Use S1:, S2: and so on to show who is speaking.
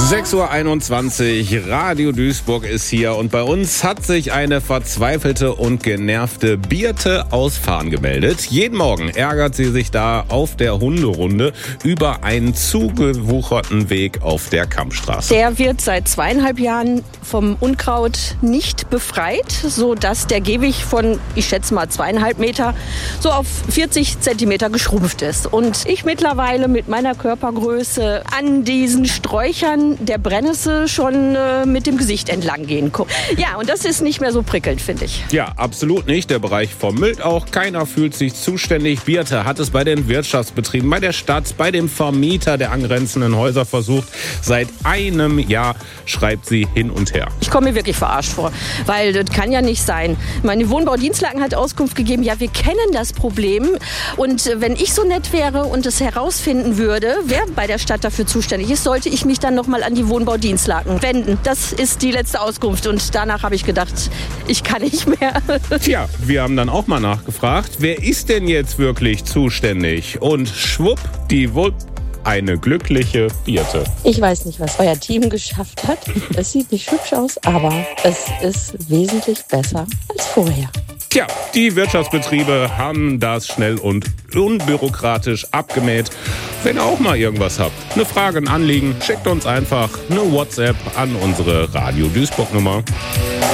S1: 6:21 Uhr, Radio Duisburg ist hier und bei uns hat sich eine verzweifelte und genervte Birte aus Fahn gemeldet. Jeden Morgen ärgert sie sich da auf der Hunderunde über einen zugewucherten Weg auf der Kampstraße.
S2: Der wird seit 2,5 Jahren vom Unkraut nicht befreit, sodass der Gehweg von, ich schätze mal 2,5 Meter, so auf 40 Zentimeter geschrumpft ist. Und ich mittlerweile mit meiner Körpergröße an diesen Sträuchern der Brennnessel schon mit dem Gesicht entlang gehen. Ja, und das ist nicht mehr so prickelnd, finde ich.
S1: Ja, absolut nicht. Der Bereich vermüllt auch. Keiner fühlt sich zuständig. Birte hat es bei den Wirtschaftsbetrieben, bei der Stadt, bei dem Vermieter der angrenzenden Häuser versucht. Seit einem Jahr schreibt sie hin und her.
S2: Ich komme mir wirklich verarscht vor, weil das kann ja nicht sein. Meine Wohnbaudienstlagen hat Auskunft gegeben, ja, wir kennen das Problem. Und wenn ich so nett wäre und es herausfinden würde, wer bei der Stadt dafür zuständig ist, sollte ich mich dann nochmal an die Wohnbaudienstlagen wenden. Das ist die letzte Auskunft und danach habe ich gedacht, ich kann nicht mehr.
S1: Tja, wir haben dann auch mal nachgefragt, wer ist denn jetzt wirklich zuständig? Und schwuppdiwupp, eine glückliche Birte.
S3: Ich weiß nicht, was euer Team geschafft hat. Es sieht nicht hübsch aus, aber es ist wesentlich besser als vorher.
S1: Tja, die Wirtschaftsbetriebe haben das schnell und unbürokratisch abgemäht. Wenn ihr auch mal irgendwas habt, eine Frage, ein Anliegen, schickt uns einfach eine WhatsApp an unsere Radio Duisburg Nummer.